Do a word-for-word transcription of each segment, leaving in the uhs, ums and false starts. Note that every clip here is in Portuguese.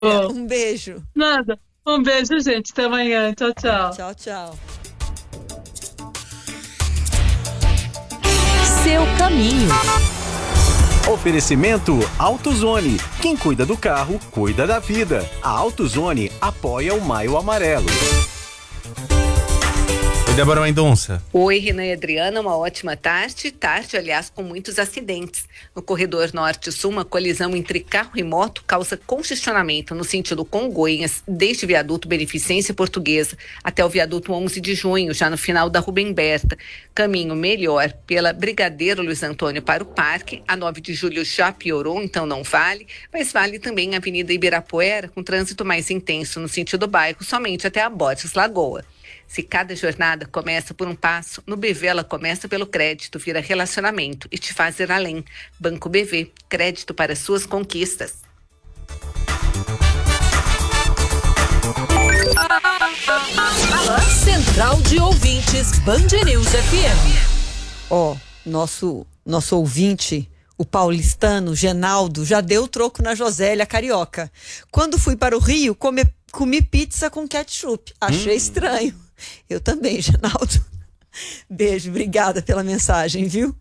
Oh, Um beijo. nada. Um beijo, gente. Até amanhã. Tchau, tchau. Tchau, tchau. Seu caminho. Oferecimento AutoZone. Quem cuida do carro, cuida da vida. A AutoZone apoia o Maio Amarelo. Oi, Débora Mendonça. Oi, Renan e Adriana, uma ótima tarde. Tarde, aliás, com muitos acidentes. No corredor norte-sul, uma colisão entre carro e moto causa congestionamento no sentido Congonhas, desde o viaduto Beneficência Portuguesa até o viaduto onze de junho, já no final da Rubem Berta. Caminho melhor pela Brigadeiro Luiz Antônio para o Parque. A nove de julho já piorou, então não vale, mas vale também a Avenida Ibirapuera, com trânsito mais intenso no sentido bairro, somente até a Borges Lagoa. Se cada jornada começa por um passo, no B V ela começa pelo crédito, vira relacionamento e te faz ir além. Banco B V, crédito para suas conquistas. Central de Ouvintes, Band News F M. Ó, nosso, nosso ouvinte, o paulistano Genaldo, já deu troco na Josélia Carioca. Quando fui para o Rio, come, comi pizza com ketchup. Achei hum. estranho. Eu também, Genaldo. Beijo, obrigada pela mensagem, viu?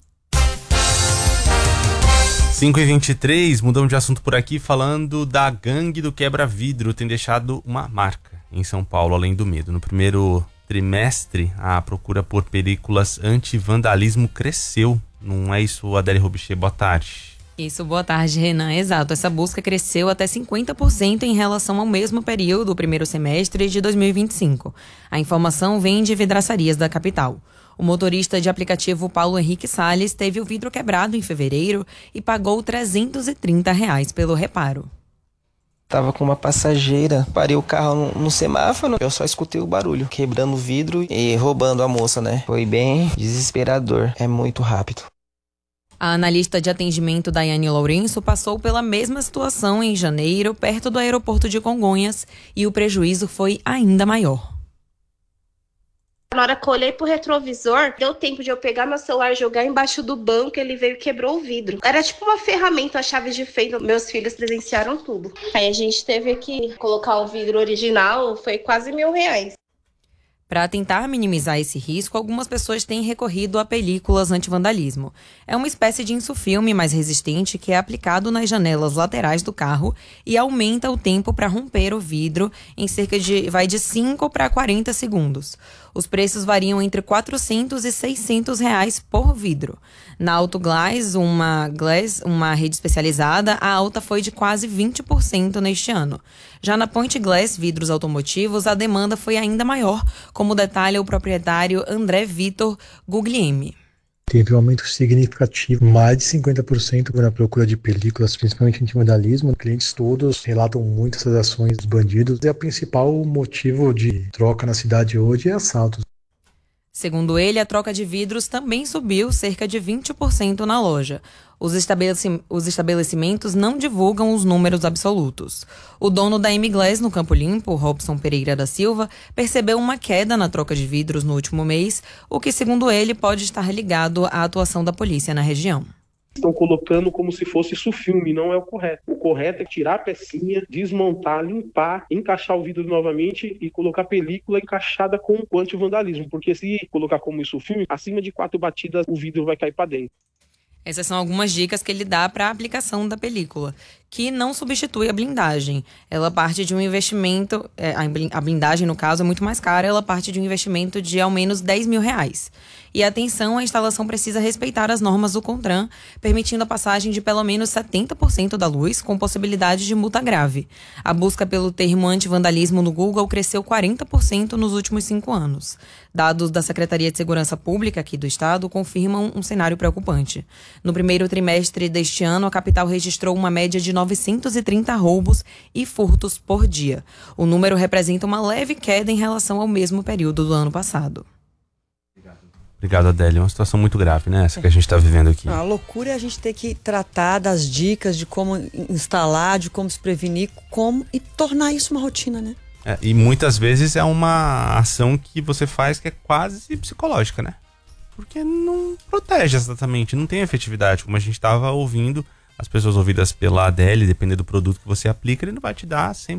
cinco e vinte e três, mudamos de assunto por aqui, falando da gangue do quebra-vidro. Tem deixado uma marca em São Paulo, além do medo. No primeiro trimestre, a procura por películas anti-vandalismo cresceu. Não é isso, Adélia Robichê? Boa tarde. Isso, boa tarde, Renan. Exato, essa busca cresceu até cinquenta por cento em relação ao mesmo período do primeiro semestre de dois mil e vinte e cinco. A informação vem de vidraçarias da capital. O motorista de aplicativo Paulo Henrique Salles teve o vidro quebrado em fevereiro e pagou trezentos e trinta reais pelo reparo. Tava com uma passageira, parei o carro no, no semáforo, eu só escutei o barulho, quebrando o vidro e roubando a moça, né? Foi bem desesperador, é muito rápido. A analista de atendimento Daiane Lourenço passou pela mesma situação em janeiro, perto do aeroporto de Congonhas, e o prejuízo foi ainda maior. Na hora que eu olhei pro retrovisor, deu tempo de eu pegar meu celular e jogar embaixo do banco, ele veio e quebrou o vidro. Era tipo uma ferramenta, a chave de fenda, meus filhos presenciaram tudo. Aí a gente teve que colocar o vidro original, foi quase mil reais. Para tentar minimizar esse risco, algumas pessoas têm recorrido a películas anti-vandalismo. É uma espécie de insufilme mais resistente que é aplicado nas janelas laterais do carro e aumenta o tempo para romper o vidro em cerca de, vai de cinco para quarenta segundos. Os preços variam entre quatrocentos e seiscentos reais por vidro. Na Autoglass, uma, glass, uma rede especializada, a alta foi de quase vinte por cento neste ano. Já na Point Glass Vidros Automotivos, a demanda foi ainda maior, como detalha o proprietário André Vitor Guglielmi. Teve um aumento significativo, mais de cinquenta por cento na procura de películas, principalmente anti-vandalismo. Clientes todos relatam muito essas ações dos bandidos. E o principal motivo de troca na cidade hoje é assaltos. Segundo ele, a troca de vidros também subiu cerca de vinte por cento na loja. Os, estabeleci- os estabelecimentos não divulgam os números absolutos. O dono da M-Glass no Campo Limpo, Robson Pereira da Silva, percebeu uma queda na troca de vidros no último mês, o que, segundo ele, pode estar ligado à atuação da polícia na região. Estão colocando como se fosse sulfilme, não é o correto. O correto é tirar a pecinha, desmontar, limpar, encaixar o vidro novamente e colocar película encaixada com o anti-vandalismo, porque se colocar como sulfilme, acima de quatro batidas o vidro vai cair para dentro. Essas são algumas dicas que ele dá para a aplicação da película, que não substitui a blindagem. Ela parte de um investimento, é, a blindagem, no caso, é muito mais cara, ela parte de um investimento de ao menos dez mil reais. E atenção, a instalação precisa respeitar as normas do CONTRAN, permitindo a passagem de pelo menos setenta por cento da luz, com possibilidade de multa grave. A busca pelo termo anti-vandalismo no Google cresceu quarenta por cento nos últimos cinco anos. Dados da Secretaria de Segurança Pública aqui do estado confirmam um cenário preocupante. No primeiro trimestre deste ano, a capital registrou uma média de novecentos e trinta roubos e furtos por dia. O número representa uma leve queda em relação ao mesmo período do ano passado. Obrigado, Adélia. Uma situação muito grave, né? Essa que a gente está vivendo aqui. A loucura é a gente ter que tratar das dicas de como instalar, de como se prevenir, como e tornar isso uma rotina, né? É, e muitas vezes é uma ação que você faz que é quase psicológica, né? Porque não protege exatamente, não tem efetividade, como a gente estava ouvindo As pessoas ouvidas pela A D L, dependendo do produto que você aplica, ele não vai te dar cem